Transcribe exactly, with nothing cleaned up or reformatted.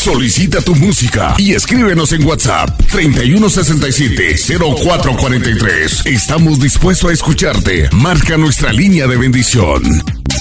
Solicita tu música y escríbenos en WhatsApp treinta y uno sesenta y siete, cero cuatro cuarenta y tres. Estamos dispuestos a escucharte. Marca nuestra línea de bendición.